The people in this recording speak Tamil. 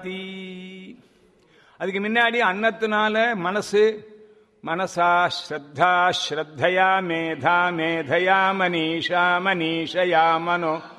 அதுக்கு முன்னாடி அன்னத்தினால மனசு, மனசா ஸ்ரத்தா, ஸ்ரத்தையா மேதா, மேதையா மனீஷா, மனீஷயா மனோ,